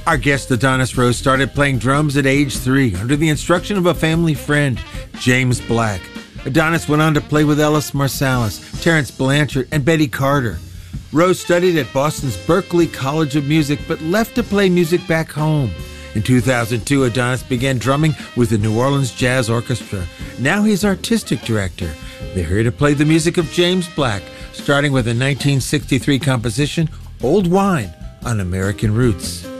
Our guest Adonis Rose started playing drums at age 3 under the instruction of a family friend, James Black. Adonis went on to play with Ellis Marsalis, Terence Blanchard, and Betty Carter. Rose studied at Boston's Berklee College of Music, but left to play music back home. In 2002, Adonis began drumming with the New Orleans Jazz Orchestra. Now he's artistic director. They're here to play the music of James Black, starting with a 1963 composition, Old Wine, on American Roots.